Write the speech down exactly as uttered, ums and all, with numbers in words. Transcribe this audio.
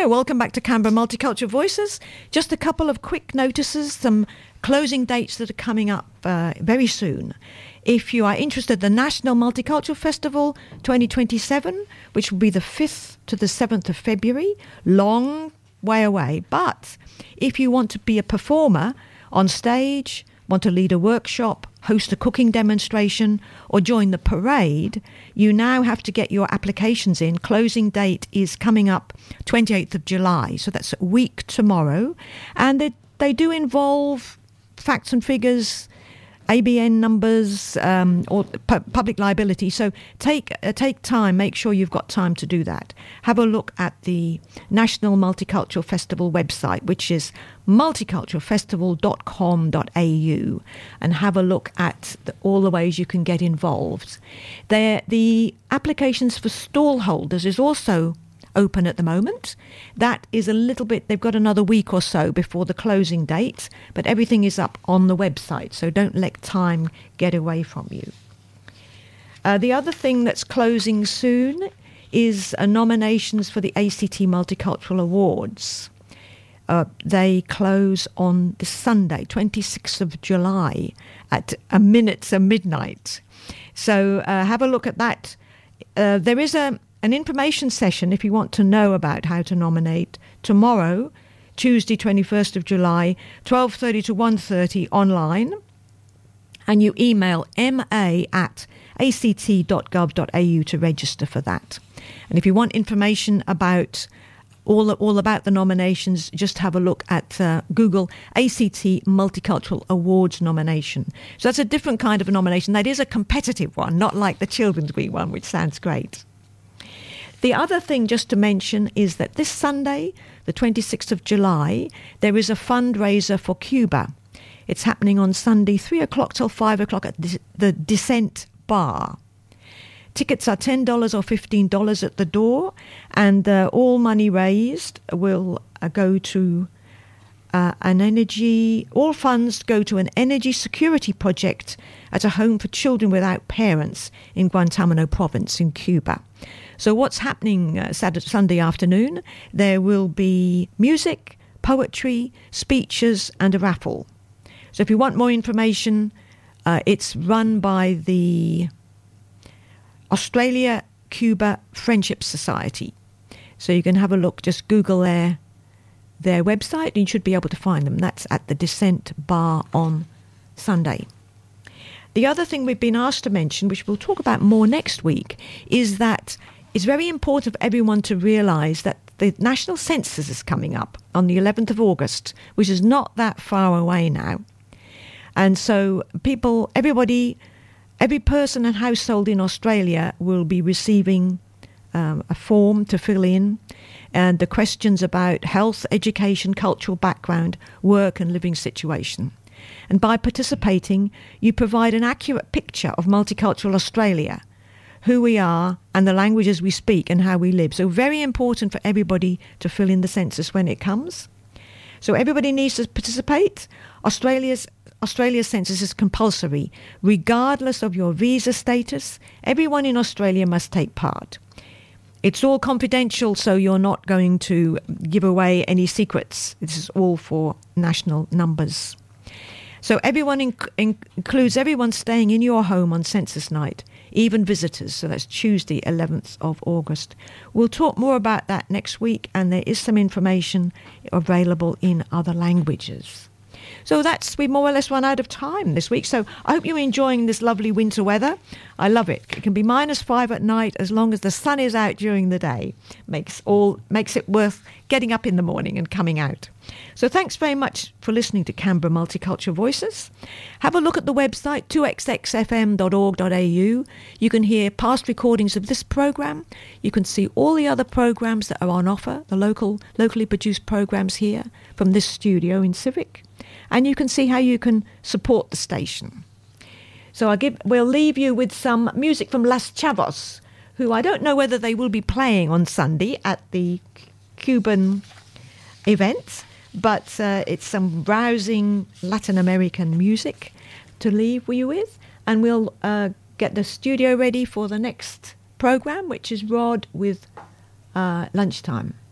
Hello, welcome back to Canberra Multicultural Voices. Just a couple of quick notices, some closing dates that are coming up uh, very soon. If you are interested, the National Multicultural Festival twenty twenty-seven, which will be the fifth to the seventh of February, long way away. But if you want to be a performer on stage, want to lead a workshop, host a cooking demonstration, or join the parade, you now have to get your applications in. Closing date is coming up twenty-eighth of July, so that's a week tomorrow. And they, they do involve facts and figures, A B N numbers, um, or pu- public liability. So take uh, take time, make sure you've got time to do that. Have a look at the National Multicultural Festival website, which is multicultural festival dot com dot a u, and have a look at the, all the ways you can get involved. There, the applications for stall holders is also open at the moment. That is a little bit, they've got another week or so before the closing date, but everything is up on the website, so don't let time get away from you. Uh, the other thing that's closing soon is uh, nominations for the A C T Multicultural Awards. Uh, they close on the Sunday, twenty-sixth of July, at a minute to midnight. So uh, have a look at that. Uh, there is a an information session if you want to know about how to nominate tomorrow, Tuesday, twenty-first of July, twelve thirty to one thirty online. And you email m a at a c t dot gov dot a u to register for that. And if you want information about all, all about the nominations, just have a look at uh, Google A C T Multicultural Awards nomination. So that's a different kind of a nomination. That is a competitive one, not like the Children's Week one, which sounds great. The other thing just to mention is that this Sunday, the twenty-sixth of July, there is a fundraiser for Cuba. It's happening on Sunday, three o'clock till five o'clock at the Descent Bar. Tickets are ten dollars or fifteen dollars at the door, and uh, all money raised will uh, go to uh, an energy, all funds go to an energy security project at a home for children without parents in Guantanamo province in Cuba. So what's happening uh, Saturday, Sunday afternoon? There will be music, poetry, speeches, and a raffle. So if you want more information, uh, it's run by the Australia-Cuba Friendship Society. So you can have a look, just Google their, their website, and you should be able to find them. That's at the Descent Bar on Sunday. The other thing we've been asked to mention, which we'll talk about more next week, is that it's very important for everyone to realise that the national census is coming up on the eleventh of August, which is not that far away now. And so people, everybody, every person and household in Australia will be receiving um, a form to fill in, and the questions about health, education, cultural background, work and living situation. And by participating, you provide an accurate picture of multicultural Australia, who we are and the languages we speak and how we live. So very important for everybody to fill in the census when it comes. So everybody needs to participate. Australia's Australia's census is compulsory. Regardless of your visa status, everyone in Australia must take part. It's all confidential, so you're not going to give away any secrets. This is all for national numbers. So everyone inc- inc- includes everyone staying in your home on census night, even visitors. So that's Tuesday, eleventh of August. We'll talk more about that next week, and there is some information available in other languages. So that's, we more or less run out of time this week. So I hope you're enjoying this lovely winter weather. I love it. It can be minus five at night as long as the sun is out during the day. Makes all makes it worth getting up in the morning and coming out. So thanks very much for listening to Canberra Multicultural Voices. Have a look at the website, two x x f m dot org dot a u. You can hear past recordings of this program. You can see all the other programs that are on offer, the local, locally produced programs here from this studio in Civic. And you can see how you can support the station. So I'll give, we'll leave you with some music from Las Chavos, who I don't know whether they will be playing on Sunday at the Cuban event, but uh, it's some rousing Latin American music to leave you with. And we'll uh, get the studio ready for the next program, which is Rod with uh, Lunchtime.